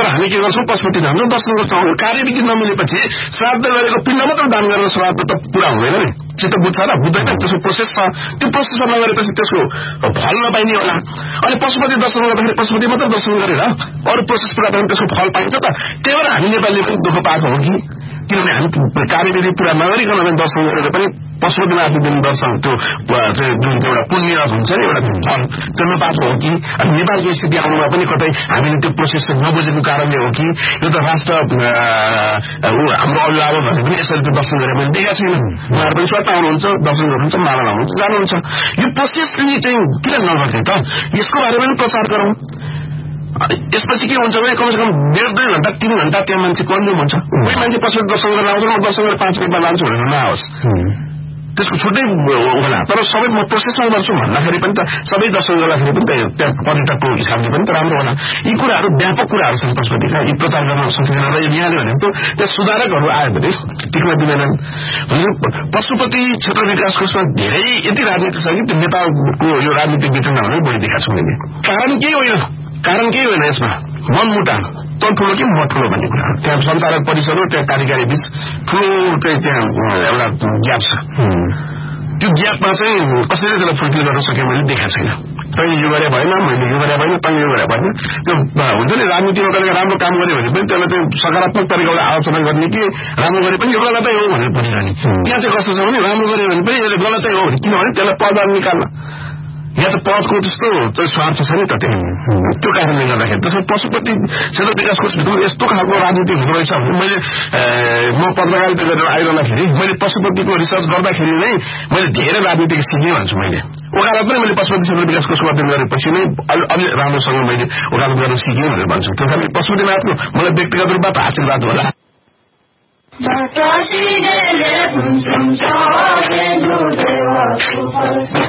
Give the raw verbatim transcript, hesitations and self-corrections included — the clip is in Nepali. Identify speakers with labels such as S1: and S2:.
S1: तर हामी के गर्छौँ पशुपति धाम दर्शन गर्छौँ कार्यविधि नमिलेपछि श्राद्ध गरेको पिण्ड मात्र दान गरेर श्राद्ध त पूरा हुँदैन नि चित्त बुझ्छ र बुझ्दैन त्यसको प्रोसेस छ त्यो प्रोसेसमा नगरेपछि त्यसको फल नपाइने होला अनि पशुपति दर्शन गर्दाखेरि पशुपति मात्र दर्शन गरेर अरू प्रोसेस पूरा भयो त्यसको फल पाइन्छ त त्यही भएर हामी नेपालीले पनि दुःख पाएको हो कि किनभने हामी कार्यविधि पूरा नगरिकन दर्शन गरेर पनि पशुपतिनाथ दिन दर्शन त्यो जुन एउटा पुण्य हुन्छ नि एउटा फल त्यो नपाएको हो कि नेपालको स्थिति आउनुमा पनि कतै हामीले त्यो प्रोसेस नबुझेको कारणले हो कि यो त राष्ट्र हाम्रो अभिभावकहरूले पनि यसरी त्यो दर्शन गरेर मैले देखाएको छैन उहाँहरू पनि स्वतः आउनुहुन्छ दर्शन गर्नुहुन्छ माला लाउनुहुन्छ जानुहुन्छ यो प्रोसेसले चाहिँ किन नगर्ने त यसको बारेमा पनि प्रचार गरौँ यसपछि के हुन्छ भने कमसे कम डेढ दुई घण्टा तीन घण्टा त्यहाँ मान्छे कन्ज्युम हुन्छ कोही मान्छे पशुपति दर्शन गरेर आउँछ म दर्शन गरेर पाँच मिनटमा लान्छु भनेर नआओस् त्यसको छुट्टै होला तर सबै म प्रोसेसमा गर्छु भन्दाखेरि पनि त सबै दर्शन गर्दाखेरि पनि त त्यहाँ पर्यटकको हिसाबले पनि त राम्रो होला यी कुराहरू व्यापक कुराहरू छन् पशुपतिका यी प्रचार गर्न सकिँदैन र यहाँले भनेको त्यहाँ सुधारकहरू आयो भने टिक्न दिँदैनन् पशुपति क्षेत्र विकास कोषमा धेरै यति राजनीति छ कि त्यो नेपालको यो राजनीतिक वितरणमा भने बढी देखाएको छु मैले कारण केही होइन कारण केही होइन यसमा मनमुटान तँ ठुलो कि म ठुलो भन्ने कुरा त्यहाँ सञ्चालक परिषद हो त्यहाँ कार्यकारी बीच ठुलो चाहिँ त्यहाँ एउटा ग्याप छ त्यो ग्यापमा चाहिँ कसैले त्यसलाई फुलफिल गर्न सक्यो मैले देखाएको छैन तै यो गरे भएन मैले यो गरे भएन तँ यो गरे भएन त्यो हुन्छ नि राजनीतिमा कहिले राम्रो काम गर्यो भने पनि त्यसलाई चाहिँ सकारात्मक तरिकाले आलोचना गर्ने कि राम्रो गरे पनि यो गलतै हो भनेर भनिरहने त्यहाँ चाहिँ कस्तो छ भने राम्रो गर्यो भने पनि यसले गलतै हो भने किनभने त्यसलाई पदबाट निकाल्न यहाँ त पदको त्यस्तो स्वार्थ छ नि त त्यो त्यो कारणले गर्दाखेरि त्यसमा पशुपति क्षेत्र विकास कोषभित्र यस्तो खालको राजनीति हुँदो रहेछ भने मैले म पत्रकारिता गरेर आइरहँदाखेरि मैले पशुपतिको रिसर्च गर्दाखेरि नै मैले धेरै राजनीतिक सिकेँ भन्छु मैले वकालत पनि मैले पशुपति क्षेत्र विकास कोषको अध्ययन गरेपछि नै अलि राम्रोसँग मैले वकालत गर्न सिकेँ भनेर भन्छु त्यसैले पशुपतिनाथको मलाई व्यक्तिगत रूपबाट आशीर्वाद होला
S2: Mata si dele,